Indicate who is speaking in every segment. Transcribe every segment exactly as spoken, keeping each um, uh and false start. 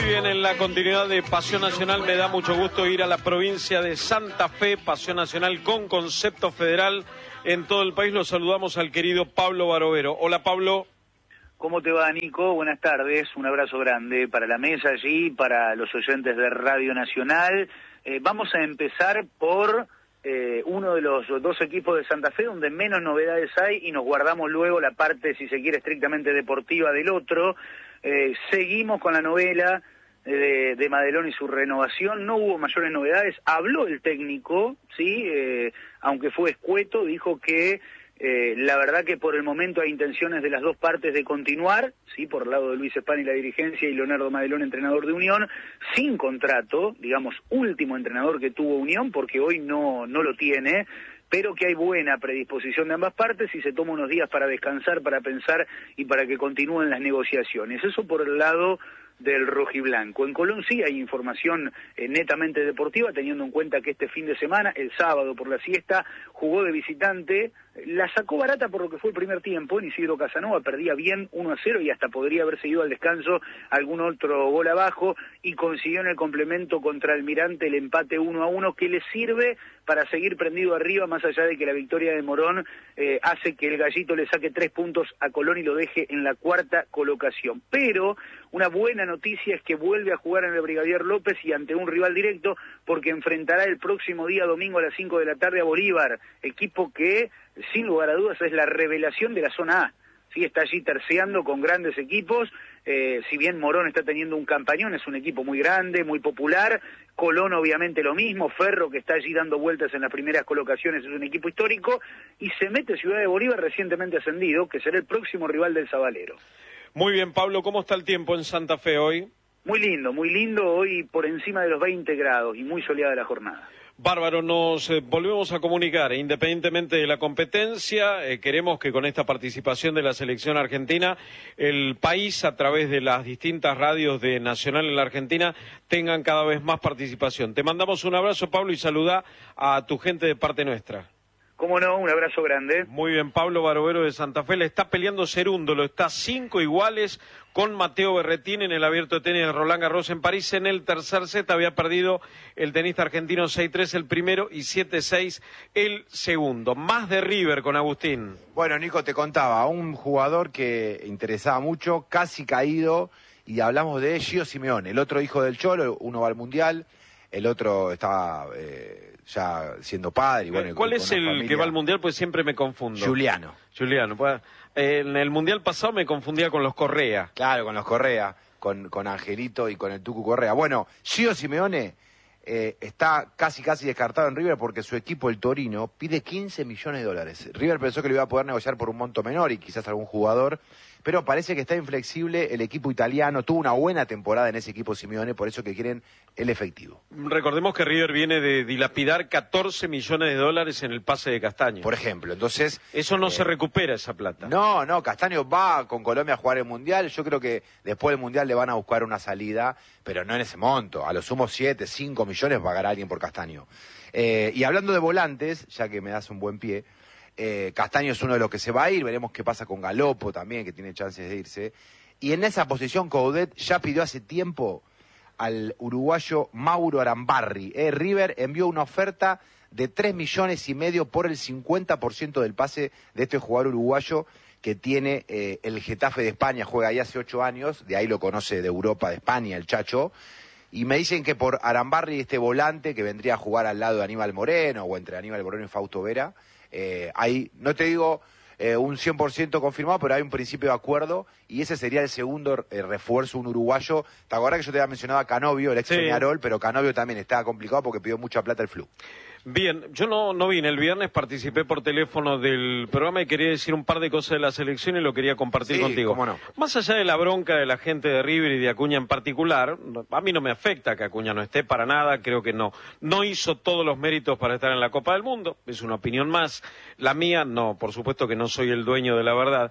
Speaker 1: bien, en la continuidad de Pasión Nacional me da mucho gusto ir a la provincia de Santa Fe, Pasión Nacional con concepto federal en todo el país. Los saludamos al querido Pablo Barovero. Hola, Pablo.
Speaker 2: ¿Cómo te va, Nico? Buenas tardes, un abrazo grande para la mesa allí, para los oyentes de Radio Nacional. Eh, vamos a empezar por eh, uno de los dos equipos de Santa Fe donde menos novedades hay y nos guardamos luego la parte, si se quiere, estrictamente deportiva del otro. Eh, seguimos con la novela de, de Madelón y su renovación. No hubo mayores novedades. Habló el técnico, sí, eh, aunque fue escueto, dijo que eh, la verdad que por el momento hay intenciones de las dos partes de continuar, sí, por el lado de Luis Espán y la dirigencia y Leonardo Madelón, entrenador de Unión, sin contrato, digamos, último entrenador que tuvo Unión, porque hoy no, no lo tiene, pero que hay buena predisposición de ambas partes y se toma unos días para descansar, para pensar y para que continúen las negociaciones. Eso por el lado del rojiblanco. En Colón sí hay información eh, netamente deportiva, teniendo en cuenta que este fin de semana, el sábado por la siesta, jugó de visitante, la sacó barata por lo que fue el primer tiempo, en Isidro Casanova perdía bien uno a cero y hasta podría haber seguido al descanso algún otro gol abajo, y consiguió en el complemento contra Almirante el empate uno a uno que le sirve para seguir prendido arriba, más allá de que la victoria de Morón eh, hace que el Gallito le saque tres puntos a Colón y lo deje en la cuarta colocación. Pero una buena noticia es que vuelve a jugar en el Brigadier López y ante un rival directo, porque enfrentará el próximo día domingo a las cinco de la tarde a Bolívar, equipo que sin lugar a dudas es la revelación de la zona A. Sí, está allí terceando con grandes equipos, eh, si bien Morón está teniendo un campañón, es un equipo muy grande, muy popular, Colón obviamente lo mismo, Ferro que está allí dando vueltas en las primeras colocaciones es un equipo histórico, y se mete Ciudad de Bolívar recientemente ascendido, que será el próximo rival del Sabalero.
Speaker 1: Muy bien, Pablo, ¿cómo está el tiempo en Santa Fe hoy?
Speaker 2: Muy lindo, muy lindo, hoy por encima de los veinte grados y muy soleada la jornada.
Speaker 1: Bárbaro, nos eh, volvemos a comunicar, eh, independientemente de la competencia, eh, queremos que con esta participación de la selección argentina, el país a través de las distintas radios de Nacional en la Argentina tengan cada vez más participación. Te mandamos un abrazo, Pablo, y saluda a tu gente de parte nuestra.
Speaker 2: Cómo no, un abrazo grande.
Speaker 1: Muy bien, Pablo Barovero de Santa Fe, le está peleando Cerúndolo, está cinco iguales con Mateo Berretín en el abierto de tenis de Roland Garros en París. En el tercer set había perdido el tenista argentino seis tres el primero y siete seis el segundo. Más de River con Agustín.
Speaker 3: Bueno, Nico, te contaba, un jugador que interesaba mucho, casi caído, y hablamos de Gio Simeone, el otro hijo del Cholo, uno va al Mundial, el otro estaba eh, ya siendo padre. Y bueno,
Speaker 1: ¿Cuál es el familia que va al Mundial? Pues siempre me confundo.
Speaker 3: Giuliano.
Speaker 1: Giuliano, pues, eh, en el Mundial pasado me confundía con los Correa.
Speaker 3: Claro, con los Correa, con, con Angelito y con el Tucu Correa. Bueno, Gio Simeone eh, está casi casi descartado en River porque su equipo, el Torino, pide quince millones de dólares. River pensó que lo iba a poder negociar por un monto menor y quizás algún jugador, pero parece que está inflexible el equipo italiano. Tuvo una buena temporada en ese equipo Simeone, por eso que quieren el efectivo.
Speaker 1: Recordemos que River viene de dilapidar catorce millones de dólares en el pase de Castaño.
Speaker 3: Por ejemplo, entonces...
Speaker 1: Eso no
Speaker 3: eh,
Speaker 1: se recupera, esa plata.
Speaker 3: No, no, Castaño va con Colombia a jugar el Mundial. Yo creo que después del Mundial le van a buscar una salida, pero no en ese monto. A lo sumo siete, cinco millones pagará alguien por Castaño. Eh, y hablando de volantes, ya que me das un buen pie... Eh, Castaño es uno de los que se va a ir, veremos qué pasa con Galopo también, que tiene chances de irse. Y en esa posición Coudet ya pidió hace tiempo al uruguayo Mauro Arambarri. Eh, River envió una oferta de tres millones y medio por el cincuenta por ciento del pase de este jugador uruguayo que tiene eh, el Getafe de España, juega ahí hace ocho años, de ahí lo conoce de Europa, de España, el Chacho. Y me dicen que por Arambarri, este volante que vendría a jugar al lado de Aníbal Moreno o entre Aníbal Moreno y Fausto Vera, Eh, hay, no te digo eh, un cien por ciento confirmado, pero hay un principio de acuerdo y ese sería el segundo eh, refuerzo, un uruguayo. ¿Te acuerdas que yo te había mencionado a Canovio, el ex
Speaker 1: Sí.
Speaker 3: Peñarol? Pero Canovio también estaba complicado porque pidió mucha plata el Flu.
Speaker 1: Bien, yo no, no vine el viernes, participé por teléfono del programa y quería decir un par de cosas de la selección y lo quería compartir
Speaker 3: Sí,
Speaker 1: contigo.
Speaker 3: cómo no.
Speaker 1: Más allá de la bronca de la gente de River y de Acuña en particular, a mí no me afecta que Acuña no esté para nada, creo que no, no hizo todos los méritos para estar en la Copa del Mundo, es una opinión más, la mía no, por supuesto que no soy el dueño de la verdad.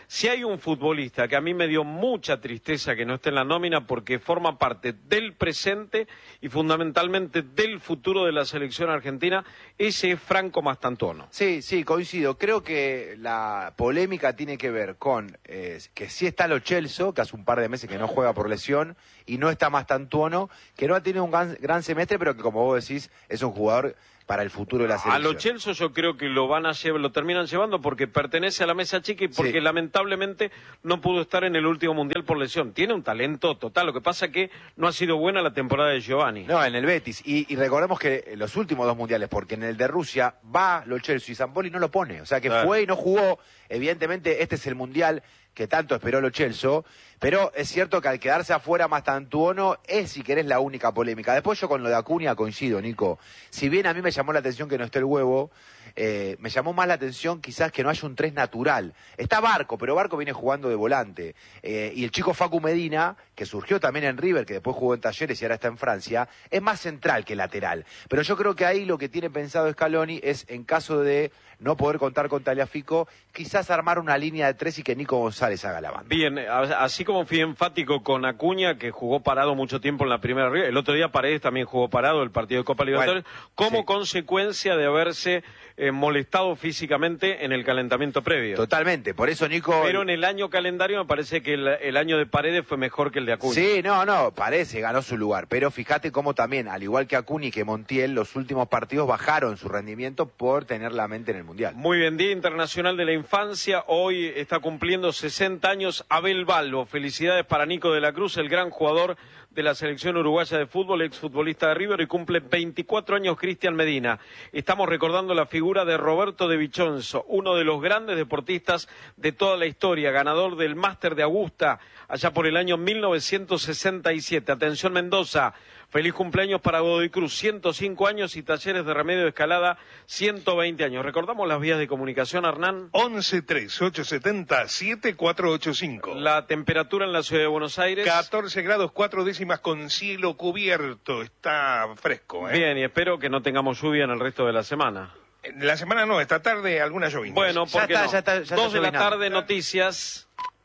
Speaker 1: Si hay un futbolista que a mí me dio mucha tristeza que no esté en la nómina porque forma parte del presente y fundamentalmente del futuro de la selección argentina, ese es Franco Mastantuono.
Speaker 3: Sí, sí, coincido. Creo que la polémica tiene que ver con eh, que sí está Lo Celso, que hace un par de meses que no juega por lesión, y no está Mastantuono, que no ha tenido un gran, gran semestre, pero que, como vos decís, es un jugador para el futuro de la selección.
Speaker 1: A Lo Celso yo creo que lo van a llevar, lo terminan llevando porque pertenece a la mesa chica y porque sí, lamentablemente no pudo estar en el último mundial por lesión. Tiene un talento total, lo que pasa es que no ha sido buena la temporada de Giovanni.
Speaker 3: No, en el Betis. Y, y recordemos que los últimos dos mundiales, porque en el de Rusia va Lo Celso y Sampaoli no lo pone. O sea que claro, fue y no jugó. Evidentemente este es el mundial que tanto esperó Lo Celso, pero es cierto que al quedarse afuera Mastantuono es, si querés, la única polémica. Después yo con lo de Acuña coincido, Nico. Si bien a mí me llamó la atención que no esté el Huevo, eh, me llamó más la atención quizás que no haya un tres natural. Está Barco, pero Barco viene jugando de volante. Eh, y el chico Facu Medina, que surgió también en River, que después jugó en Talleres y ahora está en Francia, es más central que lateral. Pero yo creo que ahí lo que tiene pensado Scaloni es, en caso de no poder contar con Tagliafico, quizás armar una línea de tres y que Nico González haga la banda.
Speaker 1: Bien, así como fui enfático con Acuña, que jugó parado mucho tiempo en la primera ría, el otro día Paredes también jugó parado el partido de Copa Libertadores, bueno, como sí, consecuencia de haberse eh, molestado físicamente en el calentamiento previo.
Speaker 3: Totalmente, por eso Nico...
Speaker 1: Pero en el año calendario me parece que el, el año de Paredes fue mejor que el de Acuña.
Speaker 3: Sí, no, no, Paredes ganó su lugar, pero fíjate cómo también, al igual que Acuña y que Montiel, los últimos partidos bajaron su rendimiento por tener la mente en el Mundial.
Speaker 1: Muy bien, Día Internacional de la Infancia, hoy está cumpliendo sesenta años Abel Balbo. Felicidades para Nico de la Cruz, el gran jugador de la selección uruguaya de fútbol, exfutbolista de River, y cumple veinticuatro años Cristian Medina. Estamos recordando la figura de Roberto de Vichonzo, uno de los grandes deportistas de toda la historia, ganador del Máster de Augusta allá por el año mil novecientos sesenta y siete. Atención Mendoza, feliz cumpleaños para Godoy Cruz, ciento cinco años, y Talleres de Remedio de Escalada, ciento veinte años. Recordamos las vías de comunicación, Hernán.
Speaker 4: once tres ocho setenta siete cuatro ocho cinco.
Speaker 1: La temperatura en la ciudad de Buenos Aires.
Speaker 4: catorce grados, cuatro décimas con cielo cubierto. Está fresco, ¿eh?
Speaker 1: Bien, y espero que no tengamos lluvia en el resto de la semana.
Speaker 4: La semana no, esta tarde alguna lluvia.
Speaker 1: Bueno, porque
Speaker 3: ya está,
Speaker 1: no.
Speaker 3: ya está, ya
Speaker 1: Dos
Speaker 3: está
Speaker 1: de la
Speaker 3: llovinando.
Speaker 1: tarde, noticias.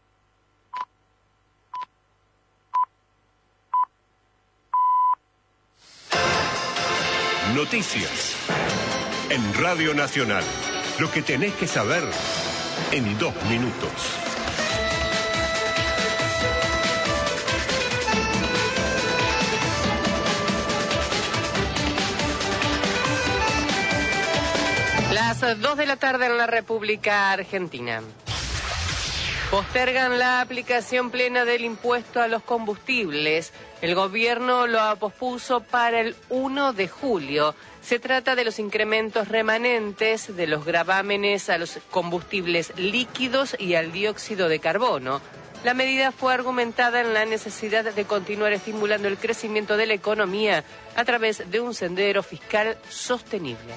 Speaker 5: Noticias en Radio Nacional. Lo que tenés que saber en dos minutos.
Speaker 6: Las dos de la tarde en la República Argentina. Postergan la aplicación plena del impuesto a los combustibles. El gobierno lo pospuso para el uno de julio. Se trata de los incrementos remanentes de los gravámenes a los combustibles líquidos y al dióxido de carbono. La medida fue argumentada en la necesidad de continuar estimulando el crecimiento de la economía a través de un sendero fiscal sostenible.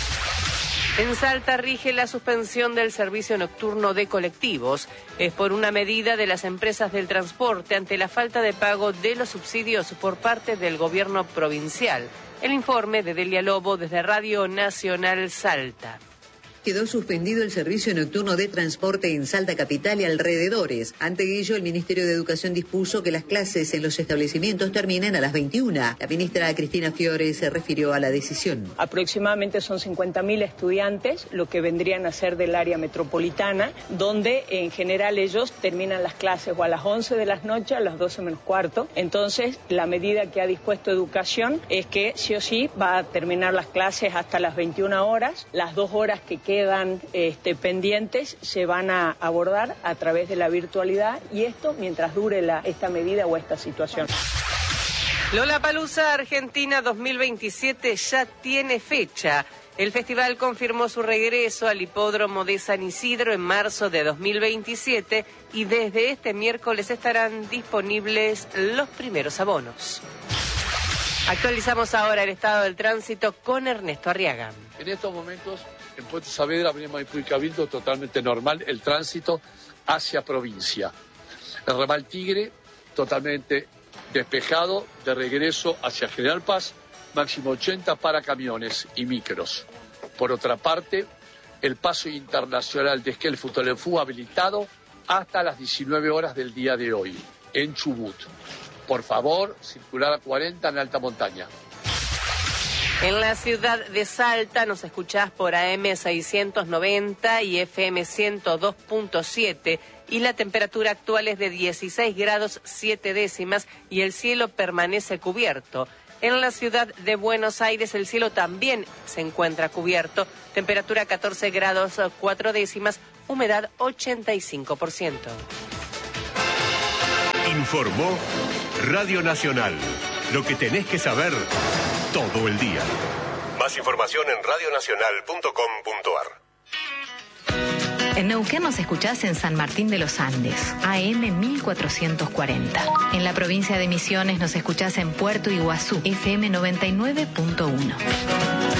Speaker 6: En Salta rige la suspensión del servicio nocturno de colectivos. Es por una medida de las empresas del transporte ante la falta de pago de los subsidios por parte del gobierno provincial. El informe de Delia Lobo desde Radio Nacional Salta.
Speaker 7: Quedó suspendido el servicio nocturno de transporte en Salta Capital y alrededores. Ante ello, el Ministerio de Educación dispuso que las clases en los establecimientos terminen a las veintiuna. La ministra Cristina Fiore se refirió a la decisión.
Speaker 8: Aproximadamente son cincuenta mil estudiantes, lo que vendrían a ser del área metropolitana, donde en general ellos terminan las clases o a las once de la noche, a las doce menos cuarto. Entonces, la medida que ha dispuesto Educación es que sí o sí va a terminar las clases hasta las veintiuna horas. Las dos horas que quedan quedan este, pendientes se van a abordar a través de la virtualidad, y esto mientras dure la, esta medida o esta situación.
Speaker 6: Lollapalooza Argentina dos mil veintisiete ya tiene fecha. El festival confirmó su regreso al hipódromo de San Isidro en marzo de dos mil veintisiete y desde este miércoles estarán disponibles los primeros abonos. Actualizamos ahora el estado del tránsito con Ernesto Arriaga.
Speaker 9: En estos momentos, en Puerto Saavedra, Avenida Maipú y Cabildo, totalmente normal el tránsito hacia provincia. El ramal Tigre, totalmente despejado, de regreso hacia General Paz, máximo ochenta para camiones y micros. Por otra parte, el paso internacional de Esquel Futolefú habilitado hasta las diecinueve horas del día de hoy, en Chubut. Por favor, circular a cuarenta en alta montaña.
Speaker 6: En la ciudad de Salta nos escuchás por A M seiscientos noventa y F M ciento dos punto siete y la temperatura actual es de dieciséis grados siete décimas y el cielo permanece cubierto. En la ciudad de Buenos Aires el cielo también se encuentra cubierto, temperatura catorce grados cuatro décimas, humedad ochenta y cinco por ciento.
Speaker 5: Informó Radio Nacional. Lo que tenés que saber todo el día. Más información en radio nacional punto com punto ar.
Speaker 10: En Neuquén nos escuchás en San Martín de los Andes, A M mil cuatrocientos cuarenta. En la provincia de Misiones nos escuchás en Puerto Iguazú, F M noventa y nueve punto uno.